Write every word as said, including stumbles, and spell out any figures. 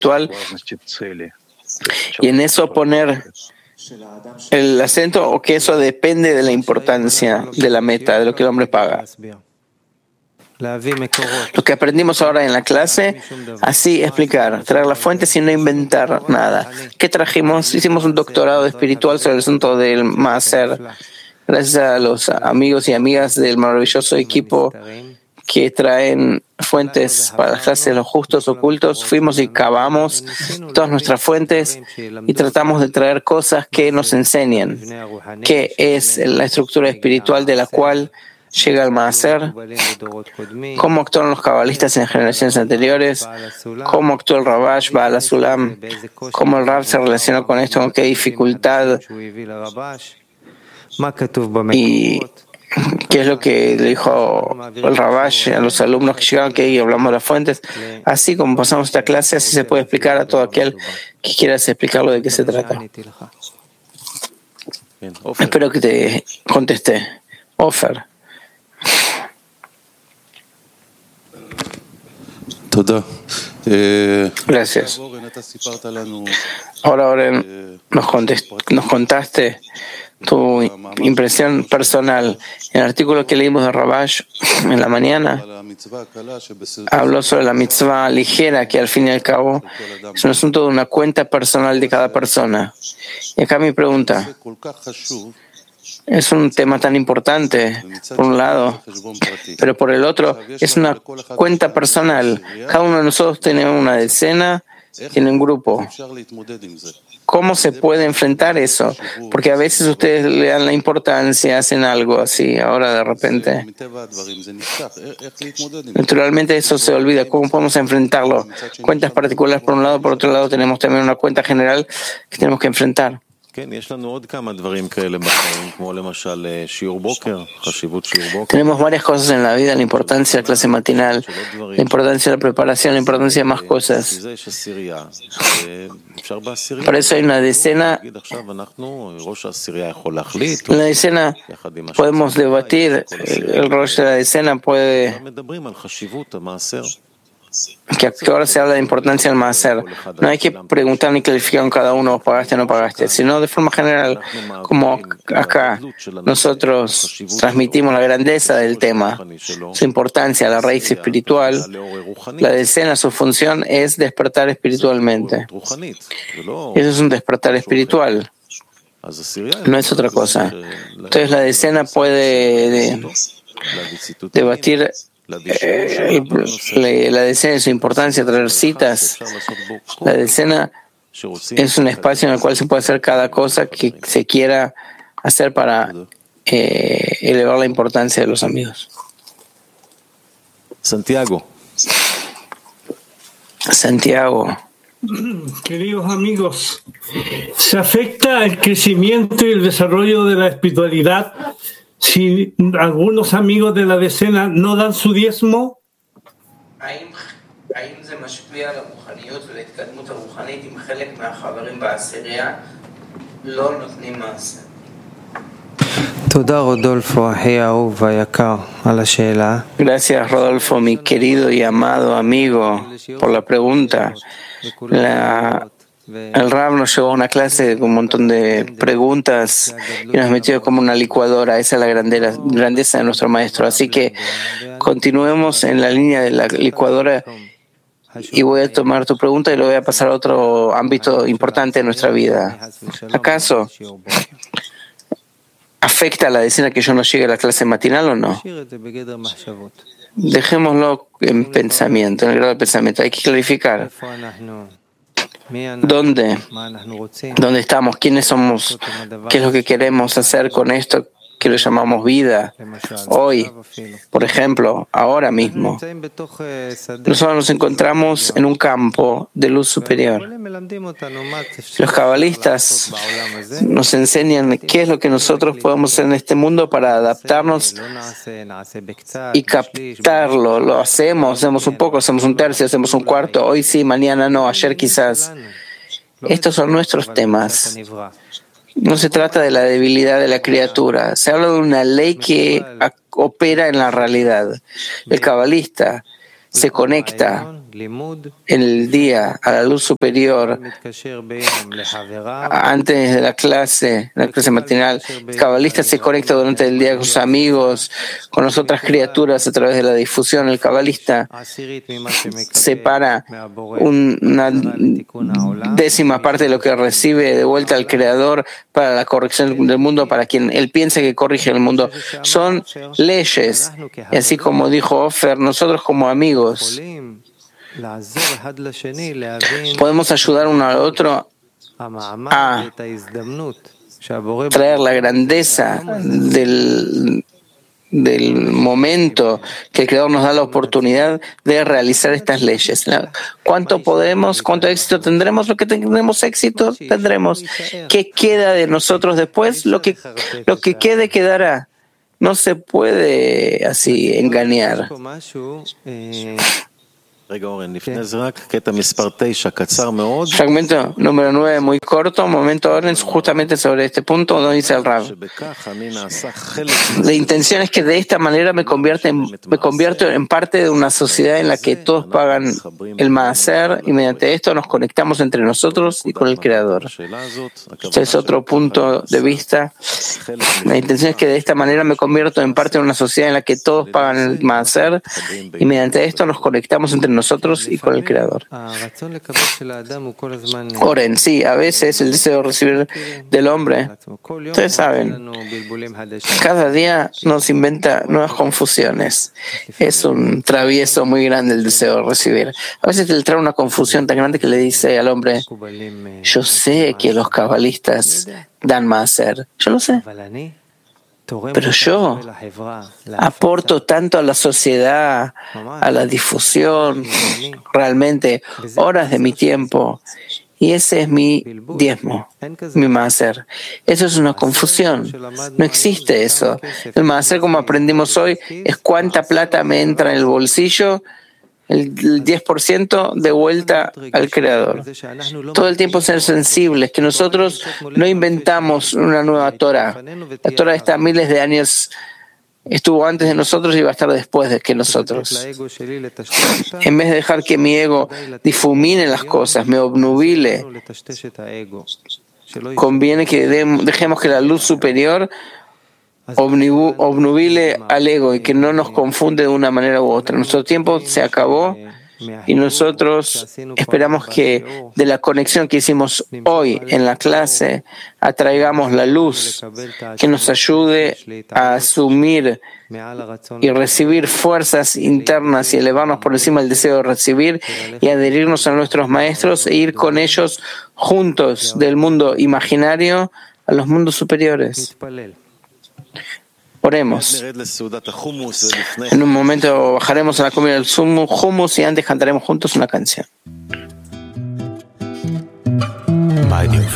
espiritual y en eso poner el acento, o que eso depende de la importancia de la meta, de lo que el hombre paga. Lo que aprendimos ahora en la clase, así explicar, traer la fuente sin no inventar nada. ¿Qué trajimos? Hicimos un doctorado espiritual sobre el asunto del Maaser. Gracias a los amigos y amigas del maravilloso equipo que traen fuentes para la clase de los justos ocultos, fuimos y cavamos todas nuestras fuentes y tratamos de traer cosas que nos enseñen qué es la estructura espiritual de la cual llega el Maaser, cómo actuaron los cabalistas en generaciones anteriores, cómo actuó el Rabash, Baal HaSulam, cómo el Rab se relacionó con esto, con qué dificultad y qué es lo que le dijo el Rabash a los alumnos que llegaron, que hablamos de las fuentes. Así como pasamos esta clase, así se puede explicar a todo aquel que quiera explicarlo de qué se trata. Espero que te contesté. Ofer. Gracias. Ahora, ahora nos, nos contaste tu impresión personal. En el artículo que leímos de Rabash en la mañana, habló sobre la mitzvah ligera, que al fin y al cabo es un asunto de una cuenta personal de cada persona. Y acá mi pregunta. Es un tema tan importante, por un lado, pero por el otro, es una cuenta personal. Cada uno de nosotros tiene una decena, tiene un grupo. ¿Cómo se puede enfrentar eso? Porque a veces ustedes le dan la importancia, hacen algo así, ahora de repente. Naturalmente eso se olvida. ¿Cómo podemos enfrentarlo? Cuentas particulares por un lado, por otro lado tenemos también una cuenta general que tenemos que enfrentar. Tenemos varias cosas en la vida, la importancia de la clase matinal, la importancia de la preparación, la importancia de más cosas. Por eso hay una decena. En la decena podemos debatir, el rol de la decena puede que ahora se habla de importancia del Maaser. No hay que preguntar ni calificar a cada uno, pagaste o no pagaste, sino de forma general, como acá nosotros transmitimos la grandeza del tema, su importancia, la raíz espiritual. La decena, su función es despertar espiritualmente. Eso es un despertar espiritual, no es otra cosa. Entonces la decena puede de, debatir Eh, la decena de su importancia, traer citas. La decena es un espacio en el cual se puede hacer cada cosa que se quiera hacer para eh, elevar la importancia de los amigos. Santiago. Santiago. Queridos amigos, ¿se afecta el crecimiento y el desarrollo de la espiritualidad si algunos amigos de la decena no dan su diezmo? Gracias, Rodolfo, mi querido y amado amigo, por la pregunta. La El Rab nos llevó a una clase con un montón de preguntas y nos metió como una licuadora. Esa es la grandeza, grandeza de nuestro maestro. Así que continuemos en la línea de la licuadora y voy a tomar tu pregunta y lo voy a pasar a otro ámbito importante de nuestra vida. ¿Acaso afecta a la decena que yo no llegue a la clase matinal o no? Dejémoslo en pensamiento, en el grado de pensamiento. Hay que clarificar. ¿Dónde? ¿Dónde estamos? ¿Quiénes somos? ¿Qué es lo que queremos hacer con esto que lo llamamos vida? Hoy, por ejemplo, ahora mismo, nosotros nos encontramos en un campo de luz superior. Los cabalistas nos enseñan qué es lo que nosotros podemos hacer en este mundo para adaptarnos y captarlo. Lo hacemos, hacemos un poco, hacemos un tercio, hacemos un cuarto. Hoy sí, mañana no, ayer quizás. Estos son nuestros temas. No se trata de la debilidad de la criatura. Se habla de una ley que opera en la realidad. El cabalista se conecta en el día a la luz superior, antes de la clase, la clase matinal, el cabalista se conecta durante el día con sus amigos, con las otras criaturas a través de la difusión. El cabalista separa un, una décima parte de lo que recibe de vuelta al Creador para la corrección del mundo, para quien él piensa que corrige el mundo. Son leyes. Y así como dijo Ofer, nosotros como amigos podemos ayudar uno al otro a traer la grandeza del, del momento que el Creador nos da la oportunidad de realizar estas leyes. ¿Cuánto podemos, cuánto éxito tendremos? Lo que tendremos éxito tendremos. ¿Qué queda de nosotros después? Lo que, lo que quede quedará. No se puede así engañar. Fragmento número nueve, muy corto, momento orden, justamente sobre este punto, donde dice el Rab. La intención es que de esta manera me convierto en, me convierto en parte de una sociedad en la que todos pagan el maaser y mediante esto nos conectamos entre nosotros y con el Creador. Este es otro punto de vista. La intención es que de esta manera me convierto en parte de una sociedad en la que todos pagan el maaser y mediante esto nos conectamos entre nosotros y con el Creador. Oren, sí, a veces el deseo de recibir del hombre, ustedes saben, cada día nos inventa nuevas confusiones. Es un travieso muy grande el deseo de recibir. A veces le trae una confusión tan grande que le dice al hombre, yo sé que los cabalistas dan maaser, yo lo sé. Pero yo aporto tanto a la sociedad, a la difusión, realmente horas de mi tiempo, y ese es mi diezmo, mi maaser. Eso es una confusión. No existe eso. El maaser, como aprendimos hoy, es cuánta plata me entra en el bolsillo, el diez por ciento de vuelta al Creador. Todo el tiempo ser sensibles, que nosotros no inventamos una nueva Torah. La Torah está miles de años, estuvo antes de nosotros y va a estar después de que nosotros. En vez de dejar que mi ego difumine las cosas, me obnubile, conviene que dejemos que la luz superior obnubile al ego y que no nos confunde de una manera u otra. Nuestro tiempo se acabó y nosotros esperamos que de la conexión que hicimos hoy en la clase atraigamos la luz que nos ayude a asumir y recibir fuerzas internas y elevarnos por encima del deseo de recibir y adherirnos a nuestros maestros e ir con ellos juntos del mundo imaginario a los mundos superiores. Oremos. En un momento bajaremos a la comida del hummus y antes cantaremos juntos una canción.